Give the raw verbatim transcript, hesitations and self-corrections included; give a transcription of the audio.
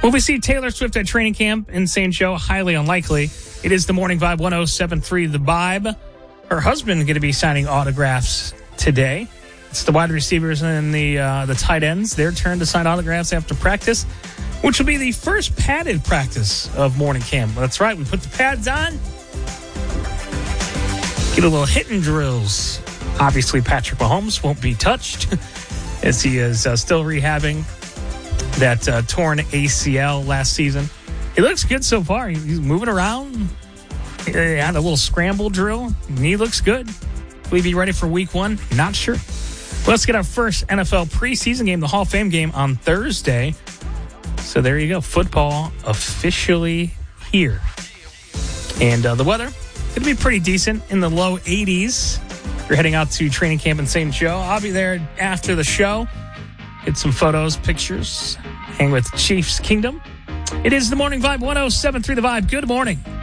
Will we see Taylor Swift at training camp in Saint Joe? Highly unlikely. It is the Morning Vibe, one oh seven point three The Vibe. Her husband going to be signing autographs today. It's the wide receivers and the uh, the tight ends. Their turn to sign autographs after practice, which will be the first padded practice of morning camp. That's right. We put the pads on. Get a little hitting drills. Obviously, Patrick Mahomes won't be touched as he is uh, still rehabbing that uh, torn A C L last season. He looks good so far. He's moving around. He had a little scramble drill. He looks good. Will he be ready for week one? Not sure. Let's get our first N F L preseason game, the Hall of Fame game, on Thursday. So there you go. Football officially here. And uh, the weather, it'll be pretty decent in the low eighties. You're heading out to training camp in Saint Joe. I'll be there after the show. Get some photos, pictures. Hang with Chiefs Kingdom. It is the Morning Vibe, one oh seven point three The Vibe. Good morning.